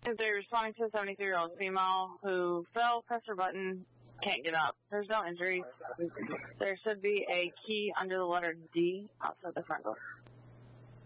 They're responding to a 73-year-old female who fell, pressed her button, can't get up. There's no injuries. There should be a key under the letter D outside the front door.